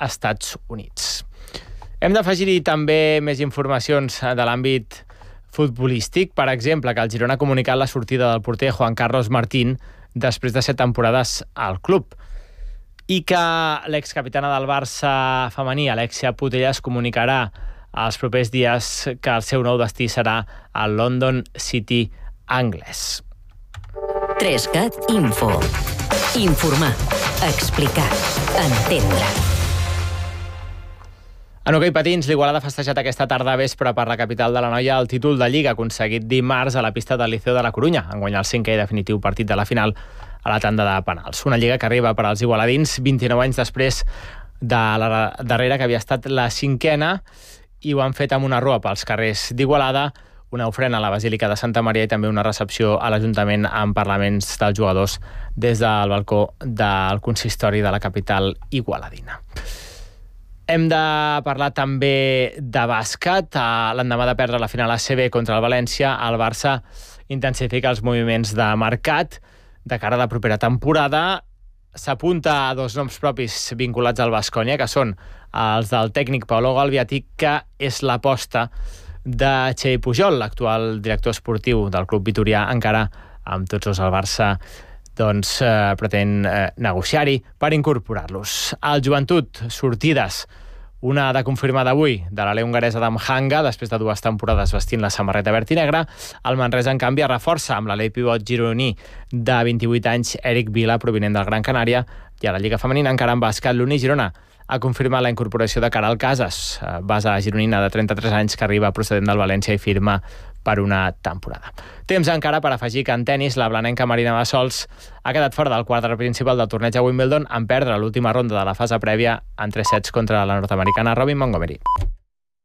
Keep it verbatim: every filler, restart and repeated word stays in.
Estats Units. Hem d'afegir-hi també més informacions de l'àmbit futbolístic. Per exemple, que el Girona ha comunicat la sortida del porter Juan Carlos Martín després de set temporades al club i que l'excapitana del Barça femení, Alexia Putellas, comunicarà els propers dies que el seu nou destí serà al London City anglès. tres cat Info. Informar, explicar, entendre. En hoquei patins, l'Igualada ha festejat aquesta tarda vespre per la capital de l'Anoia el títol de Lliga aconseguit dimarts a la pista del Liceu de la Corunya, en guanyar el cinquè i definitiu partit de la final a la tanda de penals. Una Lliga que arriba per als igualadins vint-i-nou anys després de la darrera, que havia estat la cinquena, i ho han fet amb una rua pels carrers d'Igualada, una ofrena a la Basílica de Santa Maria i també una recepció a l'Ajuntament amb parlaments dels jugadors des del balcó del consistori de la capital igualadina. Hem de parlar també de bàsquet. L'endemà de perdre la final A C B contra el València, el Barça intensifica els moviments de mercat de cara a la propera temporada. S'apunta a dos noms propis vinculats al Baskonia, que són els del tècnic Paolo Galbiati, que és l'aposta de Xavi Pujol, l'actual director esportiu del club vitorià, encara amb tots dos el Barça doncs, eh, pretén eh, negociar-hi per incorporar-los. Al Joventut, sortides. Una de confirmada avui, de l'alè hongaresa d'Amhanga, després de dues temporades vestint la samarreta verd i negra. El Manresa, en canvi, reforça amb l'alè pivot gironí de vint-i-vuit anys, Eric Vila, provinent del Gran Canària. I a la Lliga Femenina, encara en bàsquet, l'Uni Girona ha confirmat la incorporació de Caral Casas, base gironina de trenta-tres anys que arriba procedent del València i firma per una temporada. Temps encara per afegir que en tennis la blanenca Marina Bassols ha quedat fora del quadre principal del torneig a Wimbledon en perdre l'última ronda de la fase prèvia en tres sets contra la nord-americana Robin Montgomery.